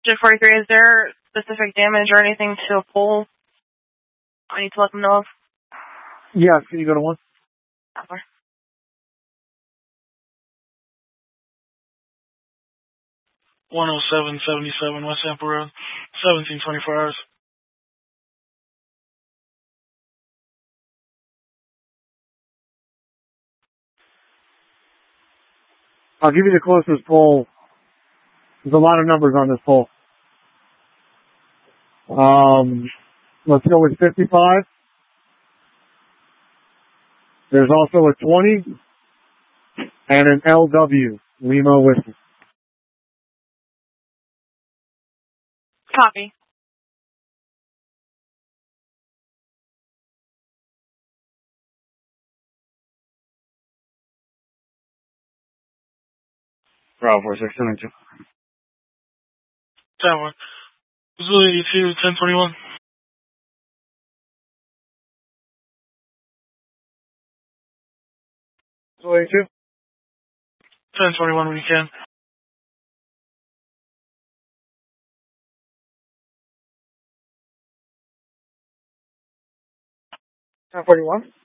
J43, is there specific damage or anything to a pole I need to let them know of? Yeah, can you go to 1? Okay. 10777 West Sample Road, 1724 hours. I'll give you the closest pole. There's a lot of numbers on this pole. Let's go with 55. There's also a 20 and an LW, Lima Whiskey. Copy. Bravo 4672. 10-1. Missoula 82, 1021. 22. 1021 when you can. 1041.